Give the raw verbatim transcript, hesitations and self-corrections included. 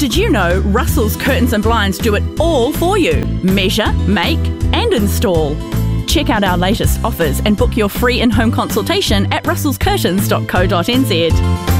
Did you know Russell's Curtains and Blinds do it all for you? Measure, make and install. Check out our latest offers and book your free in-home consultation at russells curtains dot co dot n z.